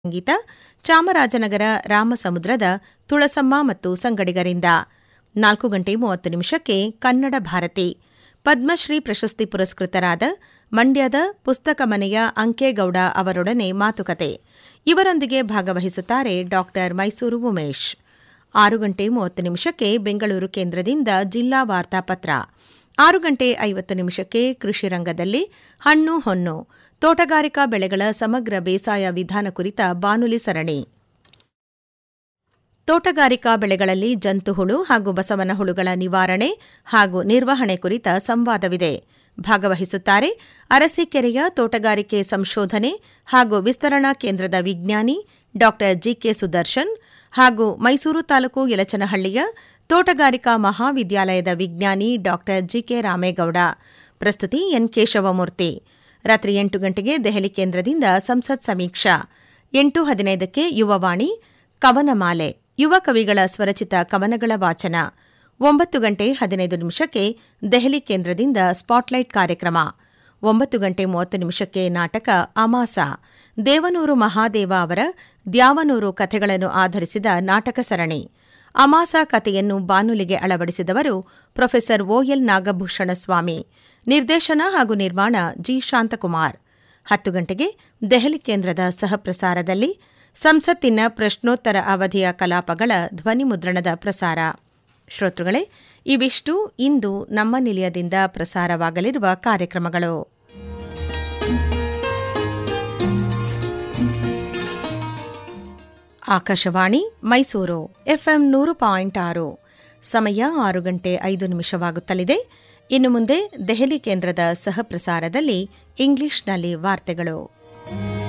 ಸಂಗೀತ ಚಾಮರಾಜನಗರ ರಾಮಸಮುದ್ರದ ತುಳಸಮ್ಮ ಮತ್ತು ಸಂಗಡಿಗರಿಂದ. 4:30 ಕನ್ನಡ ಭಾರತಿ. ಪದ್ಮಶ್ರೀ ಪ್ರಶಸ್ತಿ ಪುರಸ್ಕೃತರಾದ ಮಂಡ್ಯದ ಪುಸ್ತಕ ಮನೆಯ ಅಂಕೇಗೌಡ ಅವರೊಡನೆ ಮಾತುಕತೆ. ಇವರೊಂದಿಗೆ ಭಾಗವಹಿಸುತ್ತಾರೆ ಡಾ ಮೈಸೂರು ಉಮೇಶ್. 6:30 ಬೆಂಗಳೂರು ಕೇಂದ್ರದಿಂದ ಜಿಲ್ಲಾ ವಾರ್ತಾಪತ್ರ. 6:50 ಕೃಷಿ ರಂಗದಲ್ಲಿ ಹಣ್ಣು ಹೊನ್ನು ತೋಟಗಾರಿಕಾ ಬೆಳೆಗಳ ಸಮಗ್ರ ಬೇಸಾಯ ವಿಧಾನ ಕುರಿತ ಬಾನುಲಿ ಸರಣಿ. ತೋಟಗಾರಿಕಾ ಬೆಳೆಗಳಲ್ಲಿ ಜಂತುಹುಳು ಹಾಗೂ ಬಸವನ ಹುಳುಗಳ ನಿವಾರಣೆ ಹಾಗೂ ನಿರ್ವಹಣೆ ಕುರಿತ ಸಂವಾದವಿದೆ. ಭಾಗವಹಿಸುತ್ತಾರೆ ಅರಸೀಕೆರೆಯ ತೋಟಗಾರಿಕೆ ಸಂಶೋಧನೆ ಹಾಗೂ ವಿಸ್ತರಣಾ ಕೇಂದ್ರದ ವಿಜ್ಞಾನಿ ಡಾ ಜಿಕೆ ಸುದರ್ಶನ್ ಹಾಗೂ ಮೈಸೂರು ತಾಲೂಕು ಯಲಚನಹಳ್ಳಿಯ ತೋಟಗಾರಿಕಾ ಮಹಾವಿದ್ಯಾಲಯದ ವಿಜ್ಞಾನಿ ಡಾ ಜಿಕೆ ರಾಮೇಗೌಡ. ಪ್ರಸ್ತುತಿ ಎನ್ ಕೇಶವಮೂರ್ತಿ. ರಾತ್ರಿ 8 ದೆಹಲಿ ಕೇಂದ್ರದಿಂದ ಸಂಸತ್ ಸಮೀಕ್ಷಾ. 8:15 ಯುವವಾಣಿ ಕವನಮಾಲೆ ಯುವ ಕವಿಗಳ ಸ್ವರಚಿತ ಕವನಗಳ ವಾಚನ. 9:15 ದೆಹಲಿ ಕೇಂದ್ರದಿಂದ ಸ್ಪಾಟ್ಲೈಟ್ ಕಾರ್ಯಕ್ರಮ. 9:30 ನಾಟಕ ಅಮಾಸ ದೇವನೂರು ಮಹಾದೇವ ಅವರ ದ್ಯಾವನೂರು ಕಥೆಗಳನ್ನು ಆಧರಿಸಿದ ನಾಟಕ ಸರಣಿ. ಅಮಾಸ ಕಥೆಯನ್ನು ಬಾನುಲಿಗೆ ಅಳವಡಿಸಿದವರು ಪ್ರೊಫೆಸರ್ ಓಎಲ್ ನಾಗಭೂಷಣ ಸ್ವಾಮಿ. ನಿರ್ದೇಶನ ಹಾಗೂ ನಿರ್ಮಾಣ ಜಿ ಶಾಂತಕುಮಾರ್. 10 ದೆಹಲಿ ಕೇಂದ್ರದ ಸಹಪ್ರಸಾರದಲ್ಲಿ ಸಂಸತ್ತಿನ ಪ್ರಶ್ನೋತ್ತರ ಅವಧಿಯ ಕಲಾಪಗಳ ಧ್ವನಿಮುದ್ರಣದ ಪ್ರಸಾರ. ಶ್ರೋತೃಗಳೇ, ಇವಿಷ್ಟು ಇಂದು ನಮ್ಮ ನಿಲಯದಿಂದ ಪ್ರಸಾರವಾಗಲಿರುವ ಕಾರ್ಯಕ್ರಮಗಳು. ಆಕಾಶವಾಣಿ ಮೈಸೂರು ಎಫ್ಎಂ 100.6. ಸಮಯ 6:05 ಇನ್ನು ಮುಂದೆ ದೆಹಲಿ ಕೇಂದ್ರದ ಸಹಪ್ರಸಾರದಲ್ಲಿ ಇಂಗ್ಲಿಷ್ನಲ್ಲಿ ವಾರ್ತೆಗಳು.